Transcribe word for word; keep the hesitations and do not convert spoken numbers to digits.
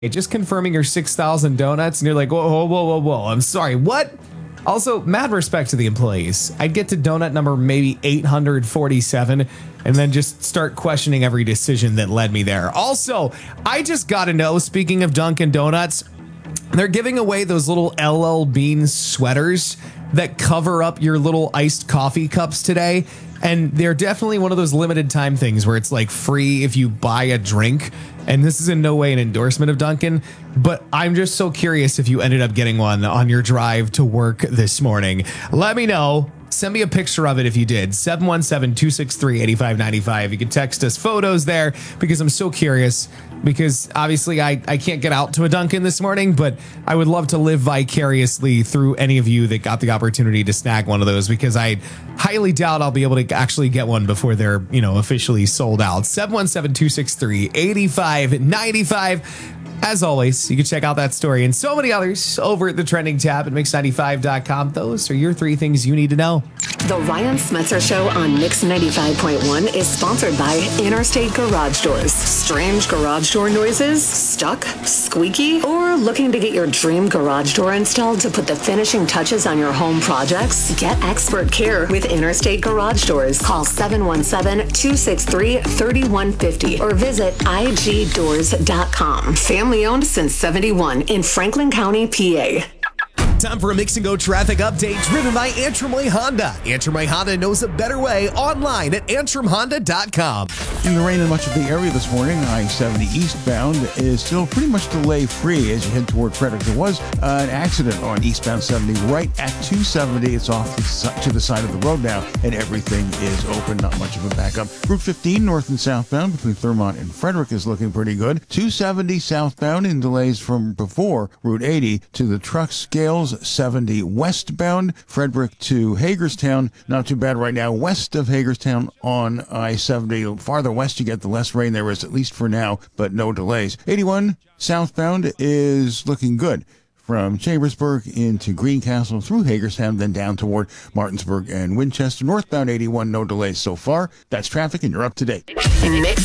just confirming your six thousand donuts, and you're like, whoa, whoa, whoa, whoa, whoa, I'm sorry, what? Also, mad respect to the employees. I'd get to donut number maybe eight hundred forty-seven and then just start questioning every decision that led me there. Also, I just got to know, speaking of Dunkin' Donuts, they're giving away those little L L Bean sweaters that cover up your little iced coffee cups today. And they're definitely one of those limited time things where it's like free if you buy a drink. And this is in no way an endorsement of Dunkin', but I'm just so curious if you ended up getting one on your drive to work this morning. Let me know. Send me a picture of it if you did. seven one seven, two six three, eight five nine five. You can text us photos there because I'm so curious, because obviously I, I can't get out to a Dunkin' this morning, but I would love to live vicariously through any of you that got the opportunity to snag one of those, because I highly doubt I'll be able to actually get one before they're, you know, officially sold out. seven one seven, two six three, eight five nine five. As always, you can check out that story and so many others over at the trending tab at mix ninety-five dot com. Those are your three things you need to know. The Ryan Smetzer Show on Mix ninety-five point one is sponsored by Interstate Garage Doors. Strange garage door noises? Stuck? Squeaky? Or looking to get your dream garage door installed to put the finishing touches on your home projects? Get expert care with Interstate Garage Doors. Call seven one seven, two six three, three one five zero or visit I G doors dot com. Family owned since seventy-one in Franklin County, P A. Time for a Mix and Go traffic update driven by Antrim Way Honda. Antrim Way Honda knows a better way online at antrim honda dot com. In the rain in much of the area this morning, I seventy eastbound is still pretty much delay-free as you head toward Frederick. There was uh, an accident on eastbound seventy right at two seventy. It's off the, si- to the side of the road now, and everything is open. Not much of a backup. Route fifteen north and southbound between Thurmont and Frederick is looking pretty good. two seventy southbound in delays from before Route eighty to the truck scales. seventy westbound, Frederick to Hagerstown. Not too bad right now. West of Hagerstown on I seventy. Farther west you get, the less rain there is, at least for now, but no delays. eighty-one southbound is looking good. From Chambersburg into Greencastle through Hagerstown, then down toward Martinsburg and Winchester. Northbound eighty-one, no delays so far. That's traffic, and you're up to date. Mix